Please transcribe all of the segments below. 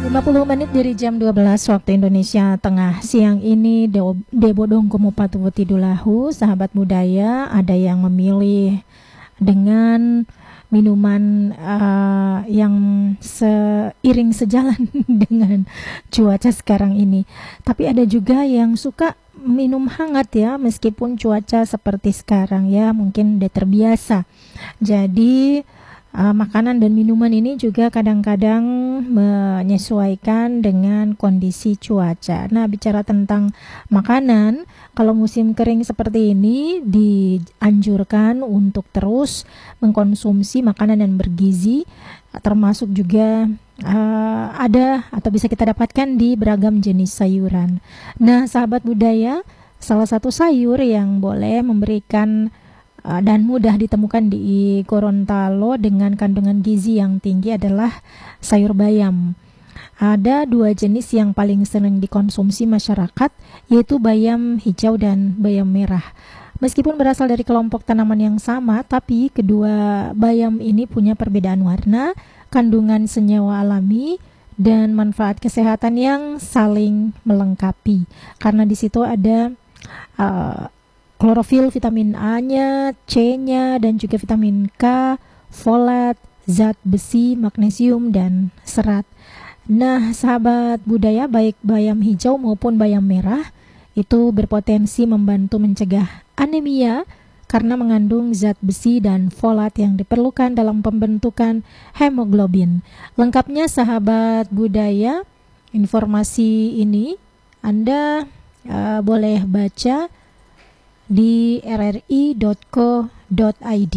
50 menit dari jam 12 waktu Indonesia Tengah. Siang ini Debodong Kumupatu Tidulahu, sahabat budaya, ada yang memilih dengan minuman yang seiring sejalan dengan cuaca sekarang ini. Tapi ada juga yang suka minum hangat ya, meskipun cuaca seperti sekarang ya, mungkin udah terbiasa. Jadi makanan dan minuman ini juga kadang-kadang menyesuaikan dengan kondisi cuaca. Nah, bicara tentang makanan, kalau musim kering seperti ini dianjurkan untuk terus mengkonsumsi makanan yang bergizi, termasuk juga ada atau bisa kita dapatkan di beragam jenis sayuran. Nah, sahabat budaya, salah satu sayur yang boleh memberikan dan mudah ditemukan di Gorontalo dengan kandungan gizi yang tinggi adalah sayur bayam. Ada dua jenis yang paling sering dikonsumsi masyarakat, yaitu bayam hijau dan bayam merah. Meskipun berasal dari kelompok tanaman yang sama, tapi kedua bayam ini punya perbedaan warna, kandungan senyawa alami, dan manfaat kesehatan yang saling melengkapi. Karena di situ ada klorofil, vitamin A-nya, C-nya, dan juga vitamin K, folat, zat besi, magnesium, dan serat. Nah, sahabat budaya, baik bayam hijau maupun bayam merah itu berpotensi membantu mencegah anemia karena mengandung zat besi dan folat yang diperlukan dalam pembentukan hemoglobin. Lengkapnya sahabat budaya, informasi ini Anda boleh baca di rri.co.id.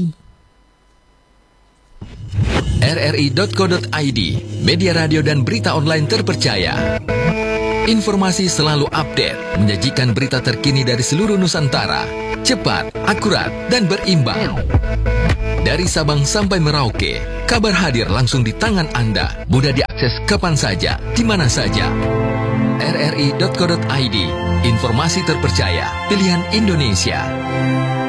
rri.co.id, media radio dan berita online terpercaya. Informasi selalu update, menyajikan berita terkini dari seluruh Nusantara. Cepat, akurat, dan berimbang. Dari Sabang sampai Merauke, kabar hadir langsung di tangan Anda. Mudah diakses kapan saja, di mana saja. rri.co.id, informasi terpercaya, pilihan Indonesia.